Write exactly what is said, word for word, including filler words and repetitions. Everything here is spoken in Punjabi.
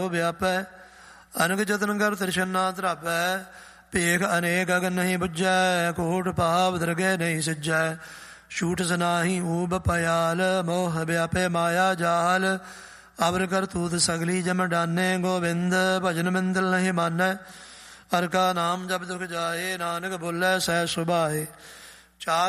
ਵਿਆਪੈ ਅਨਕ ਜਤਨ ਕਰ ਤ੍ਰਿਸ਼ਨਾ ਧਰਾਪੈ ਭੇਖ ਅਨੇਕ ਅਗਨ ਨਹੀਂ ਬੁੱਝੈ ਕੋਟ ਭਾਵ ਦਰਗਹਿ ਨਹੀਂ ਸਿੱਝੈ ਛੂਟ ਸਨਾਹੀ ਊਬ ਪਯਾਲ ਮੋਹ ਵਿਆਪੈ ਮਾਇਆ ਜਾਲ ਅਵਰ ਕਰ ਤੂਤ ਸਗਲੀ ਜਮ ਡਾਨੇ ਗੋਬਿੰਦ ਭਜਨ ਬਿੰਦਲ ਨਹੀਂ ਮਾਨੈ ਹਰਿ ਕਾ ਨਾਮ ਜਪ ਦੁਖ ਜਾਏ ਨਾਨਕ ਬੋਲੇ ਸਹਿ ਸੁਭਾਏ। ਚਾਰ